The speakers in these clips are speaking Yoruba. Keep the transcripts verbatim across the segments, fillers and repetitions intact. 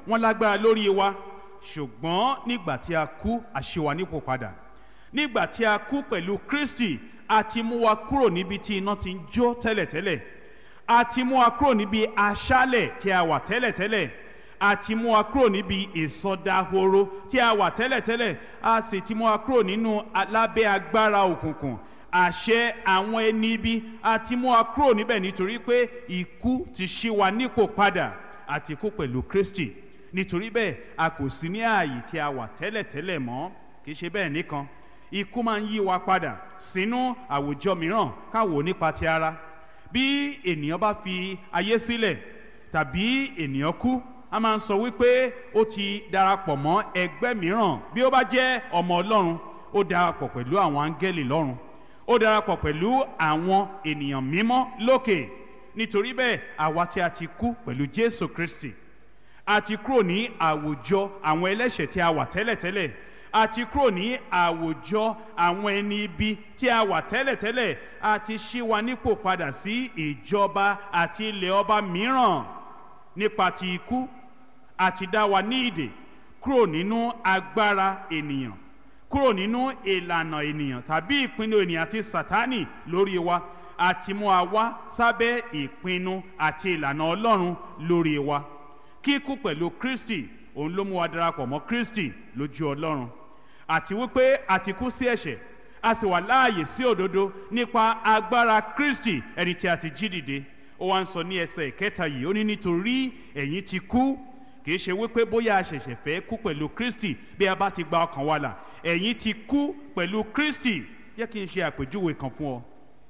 wọ́n lágbára lórí wa, ṣùgbọ́n nígbà tí a kú a ṣí wa nípò padà. Nígbà tí a kú pẹ̀lú Kristi, a ti mú wa kúrò níbi tí iná ti ń jó tẹ́lẹ̀tẹ́lẹ̀, a ti mú wa kúrò níbi aṣálẹ̀ tí a wà tẹ́lẹ̀tẹ́lẹ̀, a ti mú wa kúrò níbi ìsọdahoro tí a wà tẹ́lẹ̀tẹ́lẹ̀, a sì ti mú wa kúrò nínú lábẹ́ agbára òkùnkùn, àṣẹ àwọn ẹni ibi, a ti mú wa kúrò níbẹ̀ nítorí pé ikú ti ṣí wa nípò padà, àti kú pẹ̀lú Kristi. Nítorí bẹ́ẹ̀ a kò sí ní ààyè tí a wà tẹ́lẹ̀tẹ́lẹ̀ mọ́. Kì í ṣe bẹ́ẹ̀ nìkan, ikú máa ń yí wa padà sínú àwùjọ mìíràn. Káwo nípa ti ara, bí ènìyàn bá fi ayé sílẹ̀ tàbí ènìyàn kú, a máa ń sọ wípé ó ti darapọ̀ mọ́ ẹgbẹ́ mìíràn. Bí ó bá jẹ́ ọmọ Ọlọ́run, ó darapọ̀ pẹ̀lú àwọn áńgẹ́lì lọ́run, ó darapọ̀ pẹ̀lú àwọn ènìyàn mímọ́ lókè. Nítorí bẹ́ẹ̀ àwa tí a ti kú pẹ̀lú Jésù Kristi, a ti kúrò ní àwùjọ àwọn ẹlẹ́ṣẹ̀ tí a wà tẹ́lẹ̀tẹ́lẹ̀, a ti kúrò ní àwùjọ àwọn ẹni ibi tí a wà tẹ́lẹ̀tẹ́lẹ̀, a ti ṣí wa nípò padà sí ìjọba àti ilẹ̀ ọba mìíràn. Nípa ti ikú, a ti dá wa ní ìdè kúrò nínú agbára ènìyàn, kúrò nínú ìlànà ènìyàn tàbí ìpinnu ènìyàn àti Sátánì lórí wa, a ti mú wa wá sábẹ́ ìpinnu àti ìlànà Ọlọ́run lórí wa. Kíkú pẹ̀lú Kristi, òun ló mú wa darapọ̀ mọ́ Kristi lójú Ọlọ́run, àti wípé a ti kú sí ẹ̀ṣẹ̀, a sì wà láàyè sí òdodo nípa agbára Kristi, ẹni tí a ti jí dìde. Ó wá ń sọ ní ẹsẹ̀ ìkẹta yìí, ó ní nítorí ẹ̀yin ti kú. Kìí ṣe wípé bóyá a ṣẹ̀ṣẹ̀ fẹ́ kú pẹ̀lú Kristi bí a bá ti gba ọkàn wa là. Ẹ̀yin ti kú pẹ̀lú Kristi. Jẹ́ kí n ṣe àpèjúwe kan fún ọ.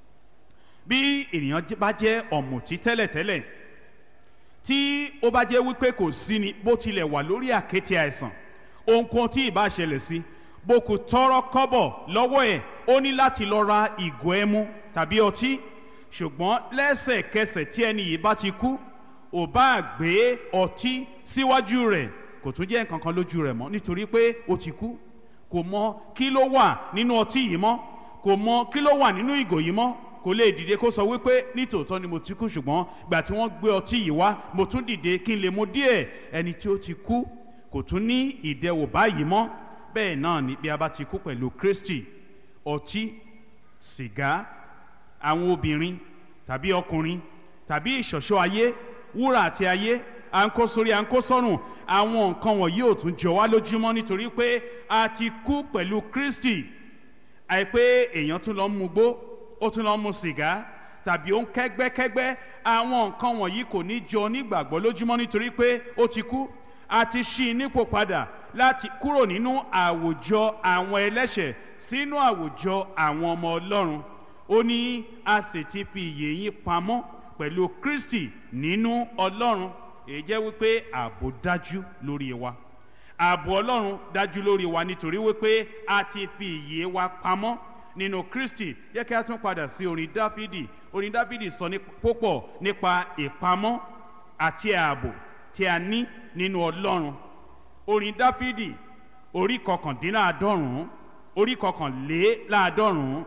Bí ènìyàn bá jẹ́ ọ̀mùtí tẹ́lẹ̀tẹ́lẹ̀, tí ó bá jẹ́ wípé kò sí ni bó tilẹ̀ wà lórí àkéte àìsàn, ohunkóhun tí ìbá ṣẹlẹ̀ sí, bó kù tọrọ kọ́bọ̀ lọ́wọ́ ẹ̀, ó ní láti lọ ra ìgò ẹmu tàbí ọtí. Ṣùgbọ́n lẹ́sẹ̀kẹsẹ̀ tí ẹni yìí bá ti kú, ò bá gbé ọtí síwájú rẹ̀, kò tún jẹ́ nǹkan kan lójú rẹ̀ mọ́, nítorí pé ó ti kú. Kò mọ kí ló wà nínú ọtí yìí mọ́, kò mọ kí ló wà nínú ìgò yìí mọ́. Kò lè dìde kó sọ wípé nítòótọ́ ni mo ti kú, ṣùgbọ́n gbà tí wọ́n gbé ọtí yìí wá, mo tún dìde kí n lè mu díẹ̀. Ẹni tí ó ti kú kò tún ní ìdẹwò báyìí mọ́. Bẹ́ẹ̀ náà ni bí a bá ti kú pẹ̀lú Kristi, ọtí, sìgá, àwọn obìnrin tàbí ọkùnrin tàbí ìṣọ̀ṣọ́ ayé, wúrà àti ayé, à ń kó sórí à ń kó sọ́rùn, àwọn nǹkan wọ̀nyí ò tún jọ wá lójúmọ́, nítorí pé a ti kú pẹ̀lú Kristi. Àìpé èèyàn tún lọ mu gbó, ó tún lọ mu sìgá, tàbí ó ń kẹ́gbẹ́kẹ́gbẹ́, àwọn nǹkan wọ̀nyí kò ní jọ onígbàgbọ́ lójúmọ́, nítorí pé ó ti kú. A ti ṣí i nípò padà láti kúrò nínú àwùjọ àwọn ẹlẹ́ṣẹ̀ sínú àwùjọ àwọn ọmọ Ọlọ́run. Ó ní a sì ti fi ìyè yín pamọ́ pẹ̀lú Kristi nínú Ọlọ́run. Èyí jẹ́ wípé ààbò dájú lórí wa. Ààbò Ọlọ́run dájú lórí wa nítorí wípé a ti fi ìyè wa pamọ́ nínú Kristi. Jẹ́ kí a tún padà sí orin Dáfídì. Orin Dáfídì sọ ní púpọ̀ nípa ìpamọ́ àti ààbò tí a ní nínú Ọlọ́run. Orin Dáfídì orí kọkàndínláàádọ́rùn-ún, orí kọkànléláàádọ́rùn-ún.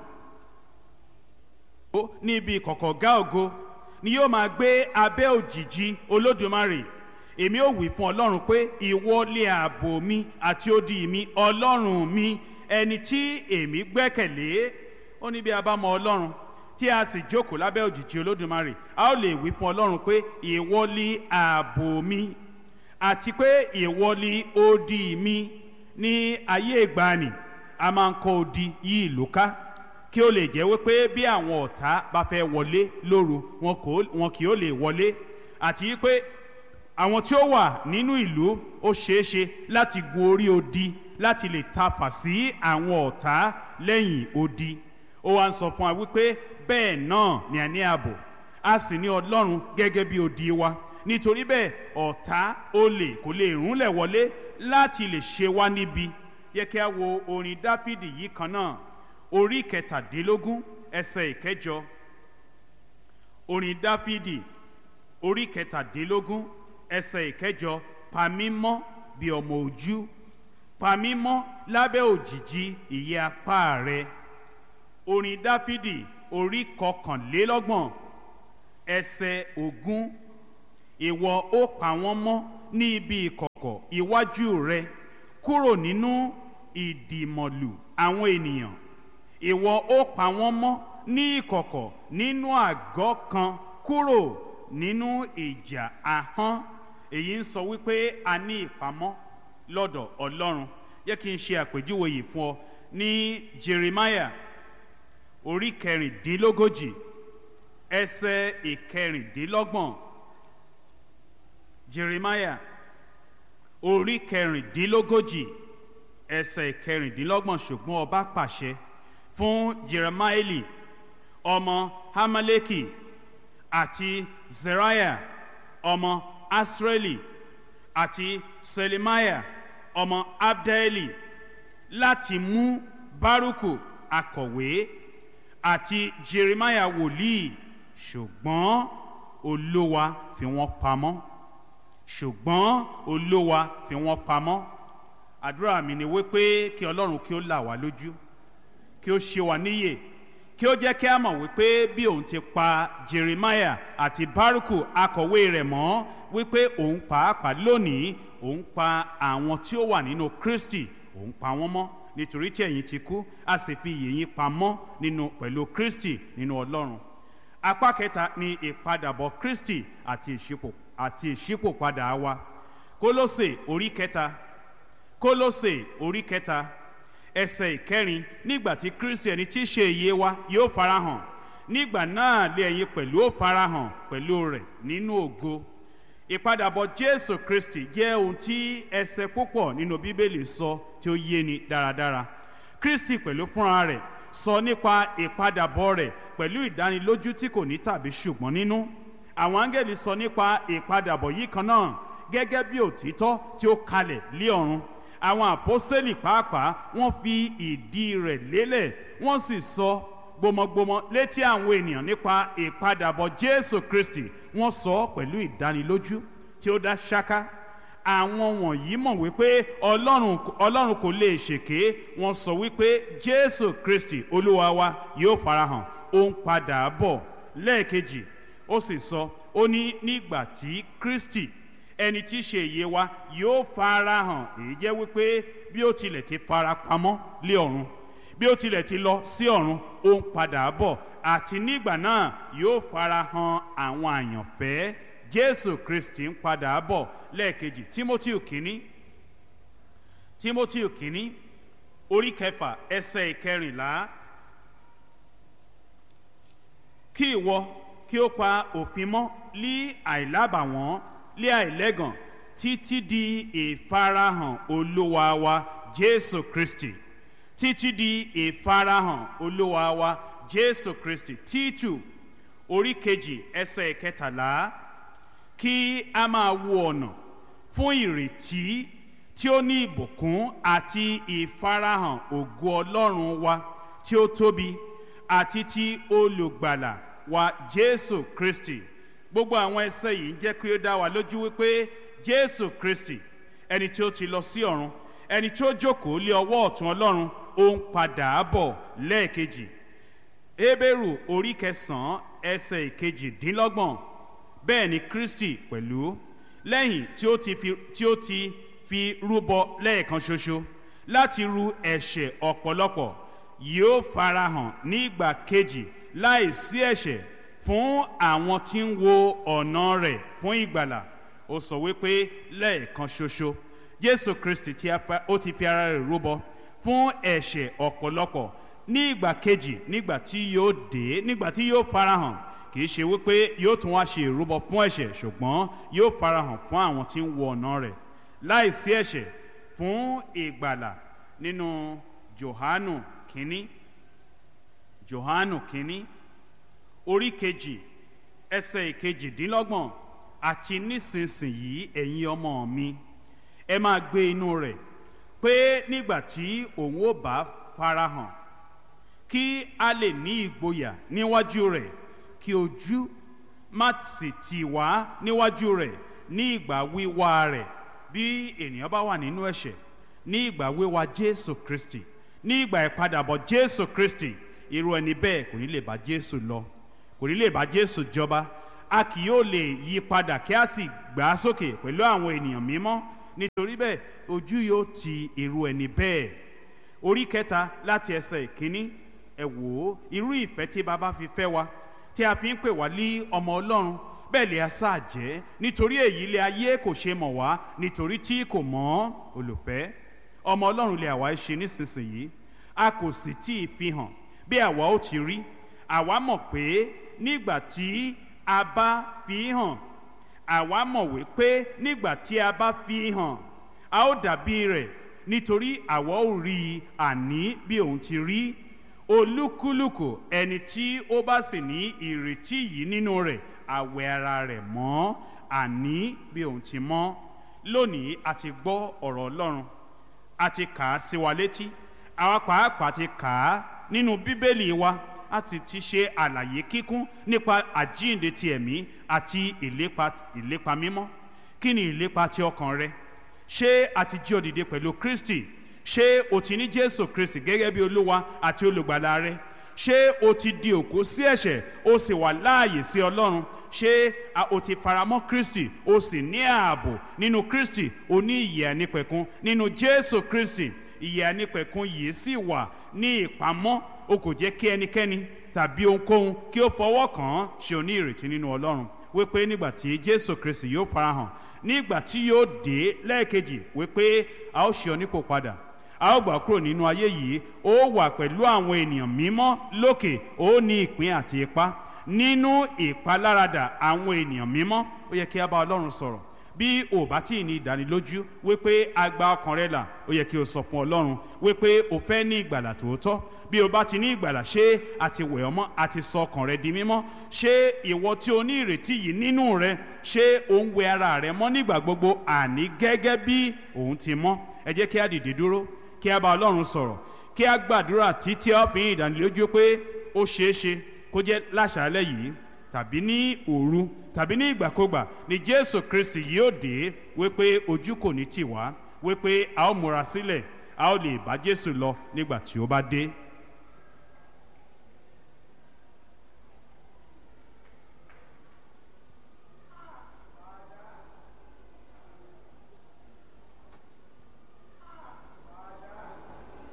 Ó níbi ìkọ̀kọ̀gá ògo ni yóò máa gbé abẹ́ òjìji Olódùmarè. Èmi ó wí fún Ọlọ́run pé ìwọ lé ààbò mi àti odi mi, Ọlọ́run mi, ẹni tí èmi gbẹ́kẹ̀lé. Ó ní bí a bá mọ Ọlọ́run tí a sì jókòó lábẹ́ òjìji Olódùmarè, a ó lè wí fún Ọlọ́run pé ìwọ lé ààbò mi àti pé ìwọ lé odi mi. Ní ayé ìgbàanì, a máa ń kọ́ odi yí ìlú ká kí ó lè jẹ́ wípé bí àwọn ọ̀tá bá fẹ́ wọlé lóru, wọn kì ó lè wọlé, àti pé àwọn tí ó wà nínú ìlú ó ṣeéṣe láti gun orí odi láti lè tafà sí àwọn ọ̀tá lẹ́yìn odi. Ó wá ń sọ fún wa wípé bẹ́ẹ̀ náà ni a ní ààbò, a sì ní Ọlọ́run gẹ́gẹ́ bí odi wa. Nítorí bẹ́ẹ̀ ọ̀tá olè kò lè rúnlẹ̀ wọlé láti lè ṣe wá níbi. Yẹ kí a wo orin Dáfídì yìí kan náà, orí kẹtàdínlógún ẹsẹ̀ ìkẹjọ. Orin Dáfídì orí kẹtàdínlógún ẹsẹ̀ ìkẹjọ. Pa mí mọ́ bí ọmọ ojú, pa mí mọ́ lábẹ́ òjìji ìyẹ́ apá rẹ. Orin Dáfídì orí kọkànlélọ́gbọ̀n ẹsẹ̀ ogún. Ìwọ ó pa wọ́n mọ́ ní ibi ìkọ̀kọ̀ iwájú rẹ kúrò nínú ìdìmọ̀lù àwọn ènìyàn. Ìwọ ó pa wọ́n mọ́ ní ìkọ̀kọ̀ nínú àgọ́ kan kúrò nínú ìjà ahọ́n. Èyí ń sọ wípé a ní ìpamọ́ lọ́dọ̀ Ọlọ́run. Jẹ́ kí n ṣe àpèjúwe yìí fún ọ ní Jeremiah orí kẹrìndínlógójì ẹsẹ̀ ìkẹrìndínlọ́gbọ̀n. Jeremiah orí kẹrìndínlógójì ẹsẹ̀ ìkẹrìndínlọ́gbọ̀n. Ṣùgbọ́n ọba pàṣẹ fún Jeremaeli ọmọ Hamaleki àti Zeriah ọmọ Asreli àti Selemiah ọmọ Abdeli láti mú Baruku akọ̀wé àti Jeremiah wòlíì, ṣùgbọ́n Olúwa fi wọ́n pamọ́. ṣùgbọ́n Olúwa fi wọ́n pamọ́. Àdúrà mi ni wípé kí Ọlọ́run kí ó là wá lójú, kí ó ṣe wá níyè, kí ó jẹ́ kí a mọ̀ wípé bí òun ti pa Jeremiah àti Baruku akọ̀wé rẹ̀ mọ́, wípé òun pàápàá lónìí òun pa àwọn tí ó wà nínú Kristi, òun pa wọ́n mọ́, nítorí tí ẹ̀yin ti kú a sì fi ìyè yín pamọ́ nínú pẹ̀lú Kristi nínú Ọlọ́run. Apá kẹta ni ìpadàbọ̀ Kristi àti ìṣípò àti ìṣípòpadà wa. Kólósè orí kẹta Kólósè orí kẹta ẹsẹ̀ ìkẹrin. Nígbà tí Kristi ẹni tí í ṣe ìyè wa yóò farahàn, nígbà náà lé ẹ̀yin pẹ̀lú ó farahàn pẹ̀lú rẹ̀ nínú ògo. Ìpadàbọ̀ Jésù Kristi jẹ́ ohun tí ẹsẹ̀ púpọ̀ nínú Bíbélì sọ tí ó yéni dáradára. Kristi pẹ̀lú fúnra rẹ̀ sọ nípa ìpadàbọ̀ rẹ̀ pẹ̀lú ìdánilójú tí kò ní tàbí ṣùgbọ́n nínú. Àwọn áńgẹ́lì sọ nípa ìpadàbọ̀ yìí kan náà gẹ́gẹ́ bí òtítọ́ tí ó kalẹ̀ lé ọ̀run. Àwọn àpọ́stélì pàápàá wọ́n fi ìdí rẹ̀ lélẹ̀, wọ́n sì sọ gbọmọgbọmọ létí àwọn ènìyàn nípa ìpadàbọ̀ Jésù Kristi. Wọ́n sọ pẹ̀lú ìdánilójú tí ó dá ṣáká. Àwọn wọ̀nyí mọ̀ wípé Ọlọ́run Ọlọ́run kò lè ṣèké. Wọ́n sọ wípé Jésù Kristi Olúwa wa yóò farahàn, ó ń padà bọ̀ lẹ́ẹ̀kejì. Ó sì sọ, ó ní nígbà tí Kristi ẹni tí í ṣe ìyè wa yóò farahàn. Èyí jẹ́ wípé bí ó tilẹ̀ ti fara pamọ́ lé ọ̀run, bí ó tilẹ̀ ti lọ sí ọ̀run, ó ń padà bọ̀, àti nígbà náà yóò farahàn àwọn àyànfẹ́. Jésù Kristi ń padà bọ̀ lẹ́ẹ̀kejì. Tímótì kínní Tímótì kínní orí kẹfà ẹsẹ̀ ìkẹrìnlá. Kí ìwọ kí ó pa òfin mọ́ lí àìlábàwọ́n lí àìlẹ́gàn títí di ìfarahàn Olúwa wa Jésù Kristi. Títí di ìfarahàn Olúwa wa Jésù Kristi. Títù orí kejì ẹsẹ̀ kẹtàlá. Kí a máa wo ọ̀nà fún ìrètí tí ó ní ìbùkún àti ìfarahàn ògo Ọlọ́run wa tí ó tóbi àti ti olùgbàlà wa Jésù Kristi. Gbogbo àwọn ẹsẹ̀ yìí jẹ́ kí ó dá wa lójú wípé Jésù Kristi ẹni tí ó ti lọ sí ọ̀run, ẹni tí ó jókòó lé ọwọ́ ọ̀tún Ọlọ́run, ó ń padà bọ̀ lẹ́ẹ̀kejì. Hébérù orí kẹsàn-án ẹsẹ̀ ìkejìdínlọ́gbọ̀n. Bẹ́ẹ̀ ni Kristi pẹ̀lú lẹ́yìn tí ó ti fi tí ó ti fi rúbọ lẹ́ẹ̀kan ṣoṣo láti ru ẹ̀ṣẹ̀ ọ̀pọ̀lọpọ̀, yóò farahàn nígbà kejì láìsí ẹ̀ṣẹ̀ fún àwọn tí ń wo ọ̀nà rẹ̀ fún ìgbàlà. Ó sọ wípé lẹ́ẹ̀kan ṣoṣo Jésù Kristi tí ó ti fi ara rẹ̀ rúbọ fún ẹ̀ṣẹ̀ ọ̀pọ̀lọpọ̀. Ní ìgbà kejì, nígbà tí yóò dé, nígbà tí yóò farahàn, kì í ṣe wípé yóò tún wá ṣe ìrúbọ fún ẹ̀ṣẹ̀, ṣùgbọ́n yóò farahàn fún àwọn tí ń wo ọ̀nà rẹ̀ láìsí ẹ̀ṣẹ̀ fún ìgbàlà. Nínú Jòhánù kínní Jòhánù kínní orí kejì ẹsẹ̀ ìkejìdínlọ́gbọ̀n. Àti nísinsìnyí ẹ̀yin ọmọ mi, ẹ máa gbé inú rẹ̀, pé nígbà tí òun ó bá farahàn, kí a lè ní ìgboyà níwájú rẹ̀, kí ojú má sì tì wá níwájú rẹ̀ ní ìgbà wíwá rẹ̀. Bí ènìyàn bá wà nínú ẹ̀ṣẹ̀, ní ìgbà wíwá Jésù Kristi, ní ìgbà ìpadàbọ̀ Jésù Kristi, irú ẹni bẹ́ẹ̀ kò ní lè bá Jésù lọ, kò ní lè bá Jésù jọba. A kì yóò lè yí padà kí a sì gbà á sókè pẹ̀lú àwọn ènìyàn mímọ́ nítorí bẹ́ẹ̀ ojú yóò ti irú ẹni bẹ́ẹ̀. Orí kẹta láti ẹsẹ̀ ìkíní, ẹ wò ó, irú ìfẹ́ tí baba fi fẹ́ wa, tí a fi ń pè wá lí ọmọ Ọlọ́run, bẹ́ẹ̀ lè a sáà jẹ́. Nítorí èyí lè ayé kò ṣe mọ̀ wá, nítorí tí kò mọ̀ olùfẹ́. Ọmọ Ọlọ́run lè àwa ṣe nísinsìnyí, a kò sì tí ì fi hàn bí àwa ó ti rí. Àwa mọ̀ pé nígbà tí a bá fi hàn, àwa mọ̀ wípé nígbà tí a bá fi hàn, a ó dàbí rẹ̀, nítorí àwa ó rí i àní bí òun ti rí. Olúkúlùkù ẹni tí ó bá sì ní ìrètí yìí nínú rẹ̀, a wẹ ara rẹ̀ mọ́ àní bí òun ti mọ́. Lónìí a ti gbọ́ ọ̀rọ̀ Ọlọ́run, a ti kà á sí wa létí, àwa pàápàá ti kà á nínú Bíbélì wa, a sì ti ṣe àlàyé kíkún nípa àjíǹde ti ẹ̀mí àti ìlépa ìlépa mímọ́. Kí ni ìlépa ti ọkàn rẹ? Ṣé a ti jí ọ dìde pẹ̀lú Kristi? Ṣé o ti ní Jésù Kristi gẹ́gẹ́ bí Olúwa àti olùgbàlà rẹ? Ṣé o ti di òkú sí ẹ̀ṣẹ̀ o sì wà láàyè sí Ọlọ́run? Ṣé o ti faramọ́ Kristi o sì ní ààbò nínú Kristi? O ní ìyè àìnípẹ̀kun nínú Jésù Kristi. Ìyè àìnípẹ̀kun yìí sì wà ní ìpamọ́, o kò jẹ́ kí ẹnikẹ́ni tàbí ohunkóhun kí ó fọwọ́ kàn án. Ṣé o ní ìrètí nínú Ọlọ́run wípé nígbà tí Jésù Kristi yóò farahàn, nígbà tí yóò dé lẹ́ẹ̀kejì, wípé a ó ṣe ọ nípò padà, a ó gbà kúrò nínú ayé yìí, ó wà pẹ̀lú àwọn ènìyàn mímọ́ lókè, ó ní ìpín àti ipá nínú ìpaláradà àwọn ènìyàn mímọ́. Ó yẹ kí a bá Ọlọ́run sọ̀rọ̀. Bí o bá tí ì ní ìdánilójú wípé a gba ọkàn rẹ là, ó yẹ kí o sọ fún Ọlọ́run wípé o fẹ́ ní ìgbàlà tòótọ́. Bí o bá ti ní ìgbàlà, ṣé a ti wẹ̀ ọ́ mọ́, a ti sọ ọkàn rẹ di mímọ́? Ṣé ìwọ tí o ní ìrètí yìí nínú rẹ, ṣé o ń wẹ ara rẹ mọ́ nígbà gbogbo, àní gẹ́gẹ́ bí òun ti mọ́? Ẹ jẹ́ kí a dìde dúró, kí a bá Ọlọ́run sọ̀rọ̀, kí a gbàdúrà títí a fi ìdánilójú pé ó ṣeé ṣe kó jẹ́ láṣálẹ́ yìí tàbí ní òru tàbí ní ìgbàkúgbà ni Jésù Kristi yóò dé, wípé ojú kò ní tì wá, wípé a ó múra sílẹ̀, a ó lè bá Jésù lọ nígbà tí ó bá dé.